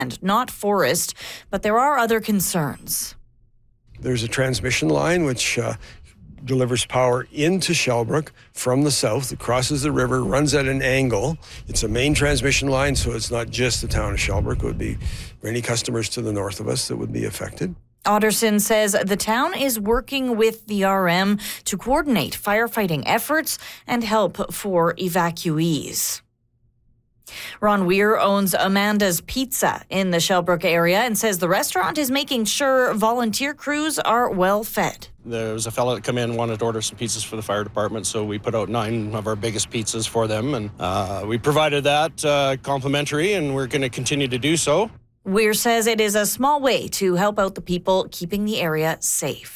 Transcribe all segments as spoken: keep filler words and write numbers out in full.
not forest, but there are other concerns. There's a transmission line which uh, delivers power into Shellbrook from the south. It crosses the river, runs at an angle. It's a main transmission line, so it's not just the town of Shellbrook. It would be many customers to the north of us that would be affected. Otterson says the town is working with the R M to coordinate firefighting efforts and help for evacuees. Ron Weir owns Amanda's Pizza in the Shellbrook area and says the restaurant is making sure volunteer crews are well fed. There was a fellow that come in, wanted to order some pizzas for the fire department, so we put out nine of our biggest pizzas for them, and uh, we provided that uh, complimentary, and we're going to continue to do so. Weir says it is a small way to help out the people keeping the area safe.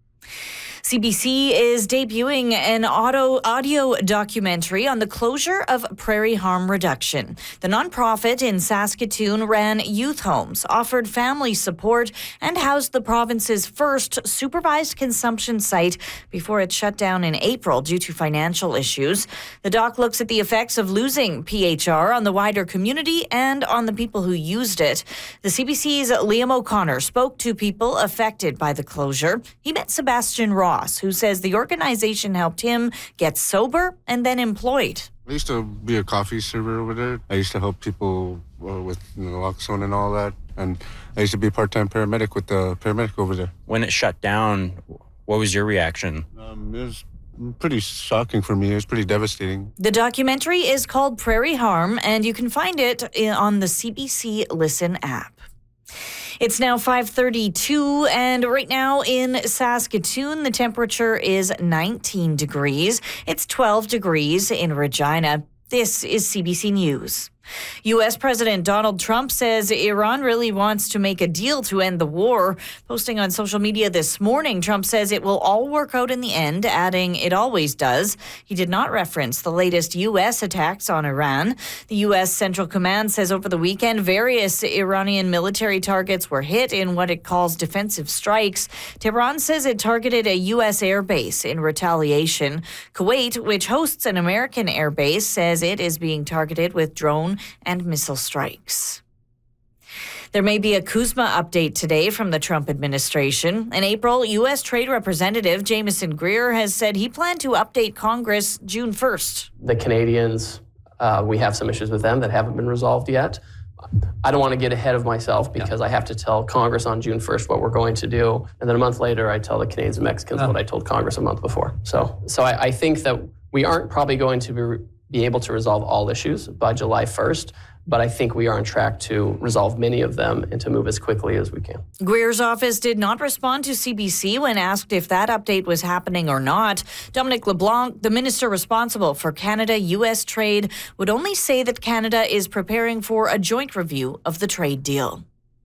C B C is debuting an auto, audio documentary on the closure of Prairie Harm Reduction. The nonprofit in Saskatoon ran youth homes, offered family support, and housed the province's first supervised consumption site before it shut down in April due to financial issues. The doc looks at the effects of losing P H R on the wider community and on the people who used it. The C B C's Liam O'Connor spoke to people affected by the closure. He met Sebastian Ross, who says the organization helped him get sober and then employed. I used to be a coffee server over there. I used to help people uh, with naloxone and all that. And I used to be a part-time paramedic with the paramedic over there. When it shut down, what was your reaction? Um, it was pretty shocking for me. It was pretty devastating. The documentary is called Prairie Harm, and you can find it on the C B C Listen app. It's now five thirty-two, and right now in Saskatoon, the temperature is nineteen degrees. It's twelve degrees in Regina. This is C B C News. U S President Donald Trump says Iran really wants to make a deal to end the war. Posting on social media this morning, Trump says it will all work out in the end, adding it always does. He did not reference the latest U S attacks on Iran. The U S Central Command says over the weekend, various Iranian military targets were hit in what it calls defensive strikes. Tehran says it targeted a U S airbase in retaliation. Kuwait, which hosts an American airbase, says it is being targeted with drone and missile strikes. There may be a CUSMA update today from the Trump administration. In April, U S Trade Representative Jameson Greer has said he planned to update Congress June first. The Canadians, uh, we have some issues with them that haven't been resolved yet. I don't want to get ahead of myself because yeah. I have to tell Congress on June first what we're going to do. And then a month later, I tell the Canadians and Mexicans oh. what I told Congress a month before. So, so I, I think that we aren't probably going to be be able to resolve all issues by July first, but I think we are on track to resolve many of them and to move as quickly as we can. Greer's office did not respond to C B C when asked if that update was happening or not. Dominic LeBlanc, the minister responsible for Canada U S trade, would only say that Canada is preparing for a joint review of the trade deal.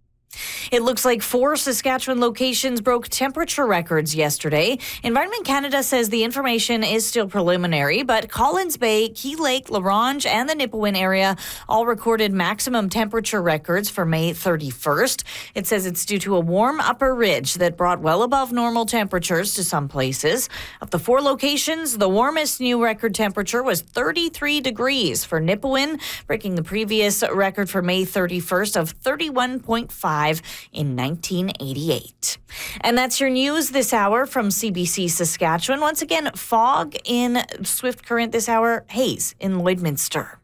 It looks like four Saskatchewan locations broke temperature records yesterday. Environment Canada says the information is still preliminary, but Collins Bay, Key Lake, La Ronge, and the Nipawin area all recorded maximum temperature records for May thirty-first. It says it's due to a warm upper ridge that brought well above normal temperatures to some places. Of the four locations, the warmest new record temperature was thirty-three degrees for Nipawin, breaking the previous record for May thirty-first of thirty-one point five in nineteen eighty-eight. And that's your news this hour from C B C Saskatchewan. Once again, fog in Swift Current this hour, haze in Lloydminster.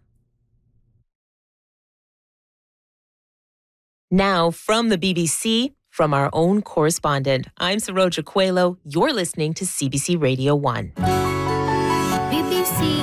Now from the B B C, from our own correspondent, I'm Saroja Coelho. You're listening to C B C Radio one. B B C.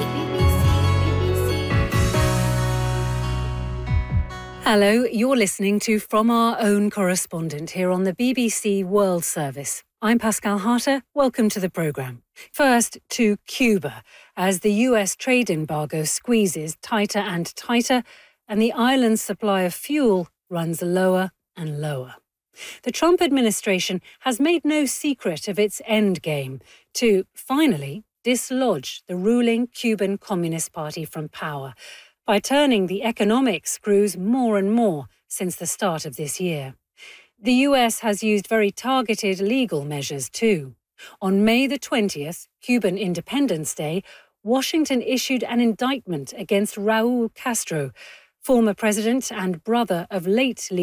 Hello, you're listening to From Our Own Correspondent here on the B B C World Service. I'm Pascal Harter. Welcome to the programme. First, to Cuba, as the U S trade embargo squeezes tighter and tighter, and the island's supply of fuel runs lower and lower. The Trump administration has made no secret of its end game to, finally, dislodge the ruling Cuban Communist Party from power, by turning the economic screws more and more since the start of this year. The U S has used very targeted legal measures too. On May the twentieth, Cuban Independence Day, Washington issued an indictment against Raul Castro, former president and brother of late